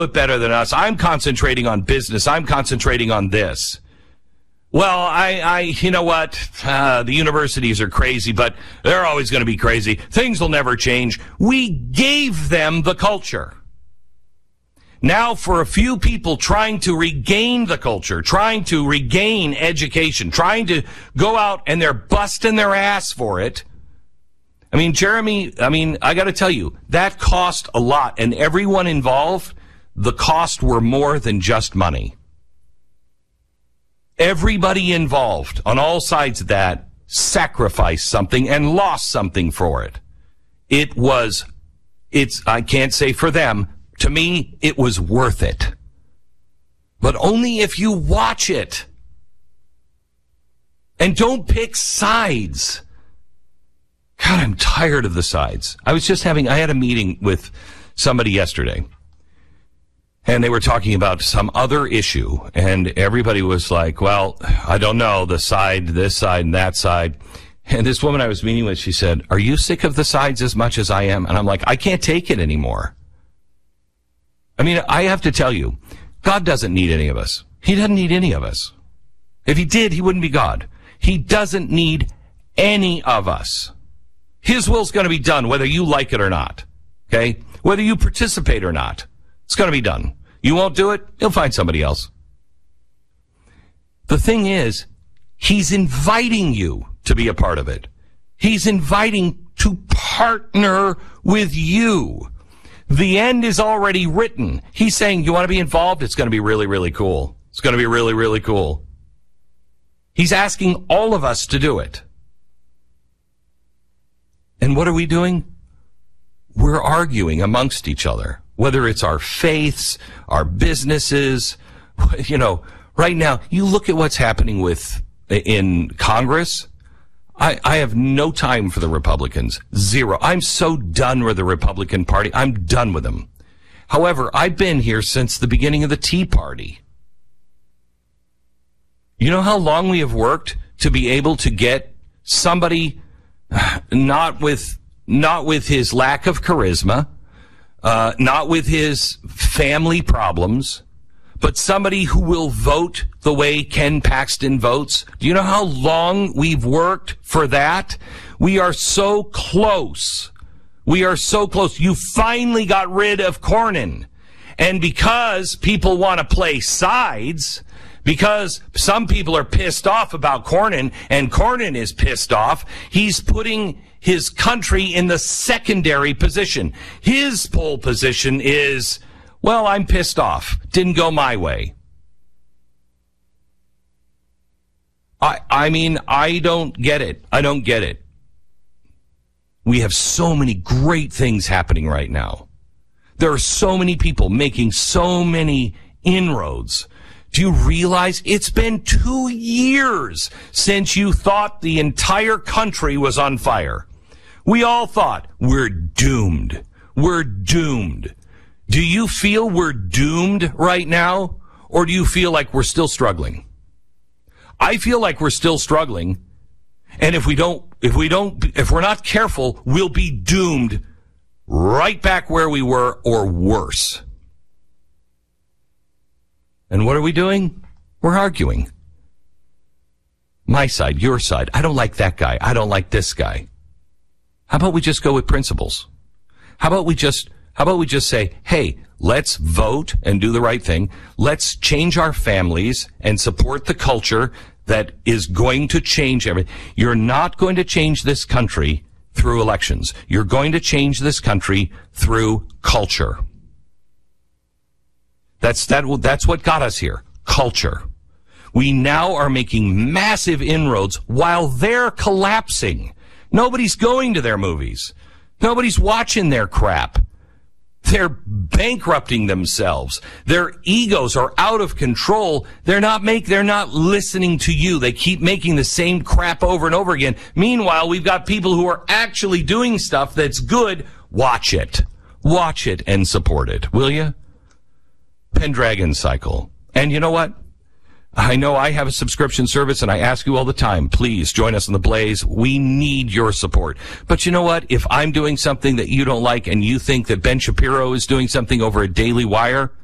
it better than us. I'm concentrating on business. I'm concentrating on this. Well, you know what? The universities are crazy, but they're always going to be crazy. Things will never change. We gave them the culture. Now, for a few people trying to regain the culture, trying to regain education, trying to go out and they're busting their ass for it. I mean, Jeremy, I got to tell you, that cost a lot. And everyone involved, the cost were more than just money. Everybody involved on all sides of that sacrificed something and lost something for it. I can't say for them. To me, it was worth it. But only if you watch it. And don't pick sides. God, I'm tired of the sides. I had a meeting with somebody yesterday. And they were talking about some other issue. And everybody was like, well, I don't know, this side, and that side. And this woman I was meeting with, she said, are you sick of the sides as much as I am? And I'm like, I can't take it anymore. I mean, I have to tell you, God doesn't need any of us. He doesn't need any of us. If he did, he wouldn't be God. He doesn't need any of us. His will's going to be done, whether you like it or not. Okay? Whether you participate or not. It's going to be done. You won't do it, he'll find somebody else. The thing is, he's inviting you to be a part of it. He's inviting to partner with you. The end is already written. He's saying, you want to be involved? It's going to be really, really cool. It's going to be really, really cool. He's asking all of us to do it. And what are we doing? We're arguing amongst each other. Whether it's our faiths, our businesses, you know, right now, you look at what's happening in Congress. I have no time for the Republicans. Zero. I'm so done with the Republican Party. I'm done with them. However, I've been here since the beginning of the Tea Party. You know how long we have worked to be able to get somebody not with his lack of charisma, not with his family problems, but somebody who will vote the way Ken Paxton votes. Do you know how long we've worked for that? We are so close. We are so close. You finally got rid of Cornyn. And because people want to play sides, because some people are pissed off about Cornyn, and Cornyn is pissed off, he's putting his country in the secondary position. His pole position is, well, I'm pissed off. Didn't go my way. I mean, I don't get it. I don't get it. We have so many great things happening right now. There are so many people making so many inroads. Do you realize it's been 2 years since you thought the entire country was on fire? We all thought, we're doomed. We're doomed. Do you feel we're doomed right now? Or do you feel like we're still struggling? I feel like we're still struggling. And if we're not careful, we'll be doomed right back where we were or worse. And what are we doing? We're arguing. My side, your side. I don't like that guy. I don't like this guy. How about we just go with principles? How about we just say, hey, let's vote and do the right thing. Let's change our families and support the culture that is going to change everything. You're not going to change this country through elections. You're going to change this country through culture. That's what got us here. Culture. We now are making massive inroads while they're collapsing. Nobody's going to their movies. Nobody's watching their crap. They're bankrupting themselves. Their egos are out of control. They're not listening to you. They keep making the same crap over and over again. Meanwhile, we've got people who are actually doing stuff that's good. Watch it. Watch it and support it, will you? Pendragon Cycle. And you know what? I know I have a subscription service, and I ask you all the time, please join us in the Blaze. We need your support. But you know what? If I'm doing something that you don't like and you think that Ben Shapiro is doing something over at Daily Wire,